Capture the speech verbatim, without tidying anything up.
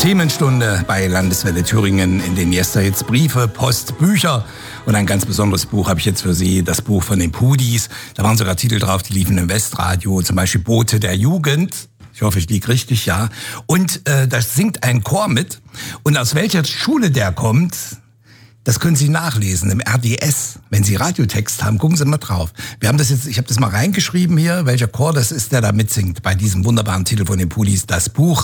Themenstunde bei Landeswelle Thüringen, in den Yesterhits Briefe, Post, Bücher. Und ein ganz besonderes Buch habe ich jetzt für Sie, das Buch von den Pudis. Da waren sogar Titel drauf, die liefen im Westradio, zum Beispiel Bote der Jugend. Ich hoffe, ich liege richtig, ja. Und äh, da singt ein Chor mit. Und aus welcher Schule der kommt, das können Sie nachlesen im R D S. Wenn Sie Radiotext haben, gucken Sie mal drauf. Wir haben das jetzt, ich habe das mal reingeschrieben hier, welcher Chor das ist, der da mitsingt bei diesem wunderbaren Titel von den Pudis, das Buch